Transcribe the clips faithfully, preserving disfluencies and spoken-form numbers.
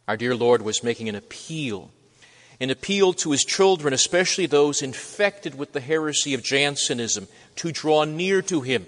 Our dear Lord was making an appeal, an appeal to his children, especially those infected with the heresy of Jansenism, to draw near to him.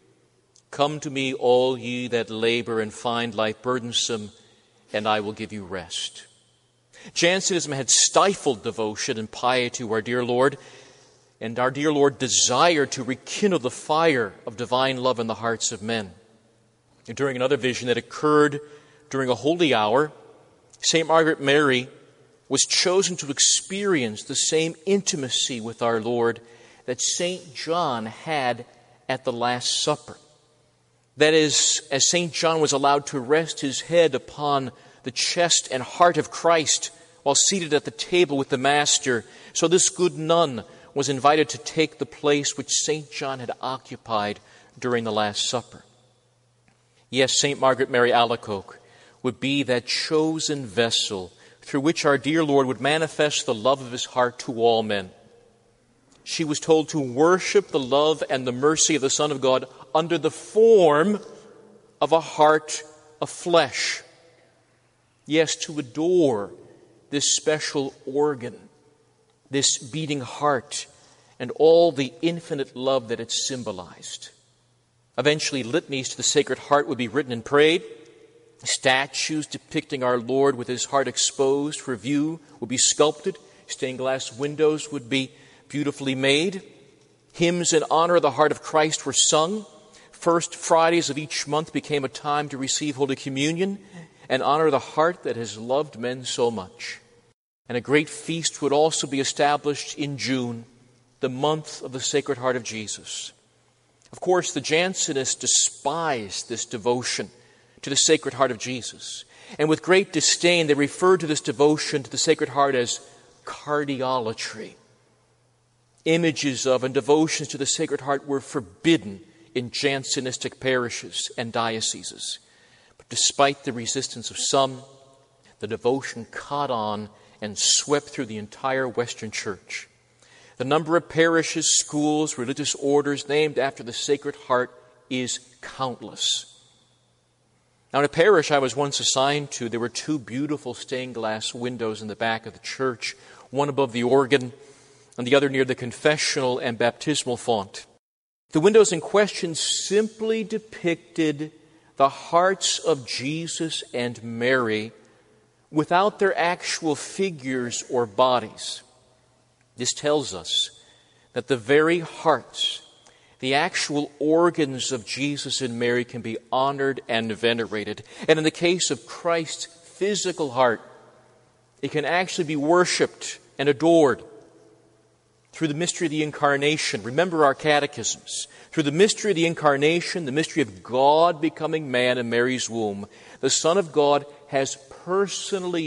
Come to me, all ye that labor and find life burdensome, and I will give you rest. Jansenism had stifled devotion and piety to our dear Lord, and our dear Lord desired to rekindle the fire of divine love in the hearts of men. And during another vision that occurred during a holy hour, Saint Margaret Mary was chosen to experience the same intimacy with our Lord that Saint John had at the Last Supper. That is, as Saint John was allowed to rest his head upon the chest and heart of Christ while seated at the table with the Master, so this good nun was invited to take the place which Saint John had occupied during the Last Supper. Yes, Saint Margaret Mary Alacoque would be that chosen vessel through which our dear Lord would manifest the love of his heart to all men. She was told to worship the love and the mercy of the Son of God under the form of a heart of flesh. Yes, to adore this special organ, this beating heart, and all the infinite love that it symbolized. Eventually, litanies to the Sacred Heart would be written and prayed. Statues depicting our Lord with his heart exposed for view would be sculpted. Stained glass windows would be beautifully made. Hymns in honor of the heart of Christ were sung. First Fridays of each month became a time to receive Holy Communion and honor the heart that has loved men so much. And a great feast would also be established in June, the month of the Sacred Heart of Jesus. Of course, the Jansenists despised this devotion to the Sacred Heart of Jesus. And with great disdain, they referred to this devotion to the Sacred Heart as cardiolatry. Images of and devotions to the Sacred Heart were forbidden in Jansenistic parishes and dioceses. But despite the resistance of some, the devotion caught on and swept through the entire Western Church. The number of parishes, schools, religious orders named after the Sacred Heart is countless. Now, in a parish I was once assigned to, there were two beautiful stained glass windows in the back of the church, one above the organ and the other near the confessional and baptismal font. The windows in question simply depicted the hearts of Jesus and Mary without their actual figures or bodies. This tells us that the very hearts, the actual organs of Jesus and Mary, can be honored and venerated. And in the case of Christ's physical heart, it can actually be worshipped and adored through the mystery of the Incarnation. Remember our catechisms. Through the mystery of the Incarnation, the mystery of God becoming man in Mary's womb, the Son of God has personally